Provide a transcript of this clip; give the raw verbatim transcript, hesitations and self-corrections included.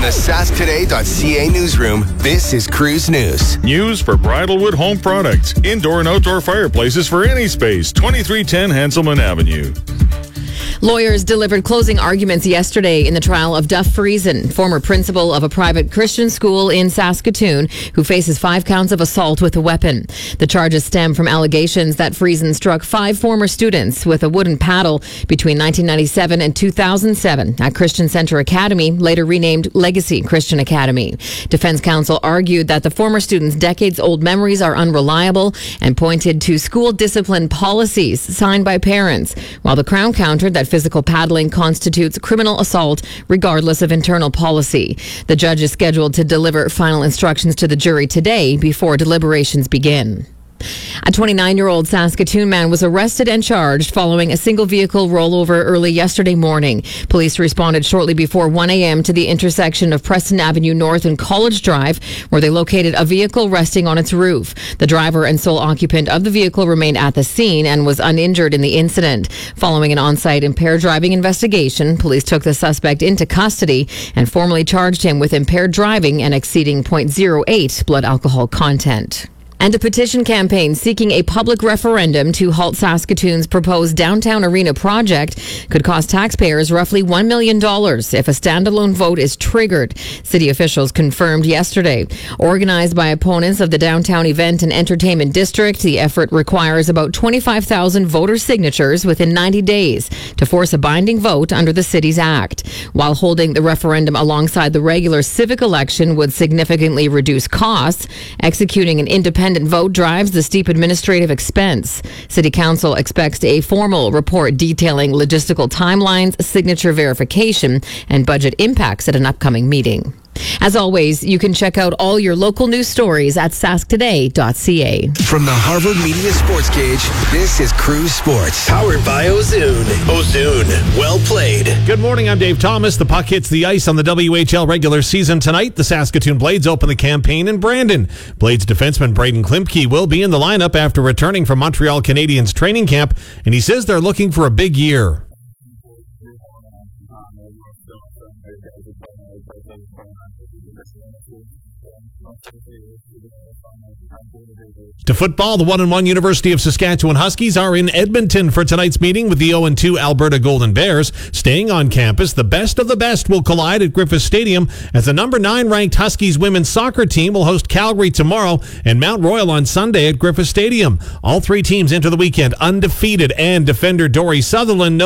the sask today dot c a newsroom, this is Cruise News. News for Bridalwood Home Products. Indoor and outdoor fireplaces for any space. twenty-three ten Hanselman Avenue. Lawyers delivered closing arguments yesterday in the trial of Duff Friesen, former principal of a private Christian school in Saskatoon, who faces five counts of assault with a weapon. The charges stem from allegations that Friesen struck five former students with a wooden paddle between nineteen ninety-seven and two thousand seven at Christian Center Academy, later renamed Legacy Christian Academy. Defense counsel argued that the former students' decades-old memories are unreliable and pointed to school discipline policies signed by parents, while the Crown countered that physical paddling constitutes criminal assault regardless of internal policy. The judge is scheduled to deliver final instructions to the jury today before deliberations begin. A twenty-nine-year-old Saskatoon man was arrested and charged following a single-vehicle rollover early yesterday morning. Police responded shortly before one a.m. to the intersection of Preston Avenue North and College Drive, where they located a vehicle resting on its roof. The driver and sole occupant of the vehicle remained at the scene and was uninjured in the incident. Following an on-site impaired driving investigation, police took the suspect into custody and formally charged him with impaired driving and exceeding point zero eight blood alcohol content. And a petition campaign seeking a public referendum to halt Saskatoon's proposed downtown arena project could cost taxpayers roughly one million dollars if a standalone vote is triggered, city officials confirmed yesterday. Organized by opponents of the downtown event and entertainment district, the effort requires about twenty-five thousand voter signatures within ninety days to force a binding vote under the city's act. While holding the referendum alongside the regular civic election would significantly reduce costs, executing an independent vote drives the steep administrative expense. City Council expects a formal report detailing logistical timelines, signature verification, and budget impacts at an upcoming meeting. As always, you can check out all your local news stories at sask today dot c a. From the Harvard Media Sports Cage, this is Cruise Sports. Powered by Ozoon. Ozoon, well played. Good morning, I'm Dave Thomas. The puck hits the ice on the W H L regular season tonight. The Saskatoon Blades open the campaign in Brandon. Blades defenseman Braden Klimke will be in the lineup after returning from Montreal Canadiens training camp, and he says they're looking for a big year. To football, the one and one University of Saskatchewan Huskies are in Edmonton for tonight's meeting with the oh and two Alberta Golden Bears. Staying on campus, the best of the best will collide at Griffith Stadium as the number nine ranked Huskies women's soccer team will host Calgary tomorrow and Mount Royal on Sunday at Griffith Stadium. All three teams enter the weekend undefeated, and defender Dory Sutherland